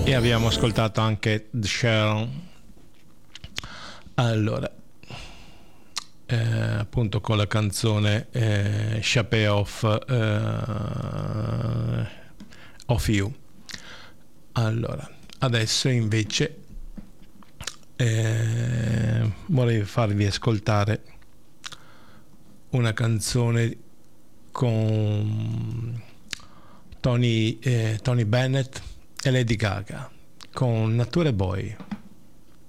E abbiamo ascoltato anche The Shell. Allora, appunto con la canzone Shape of You. Allora, adesso invece vorrei farvi ascoltare una canzone con Tony Bennett e Lady Gaga con Nature Boy.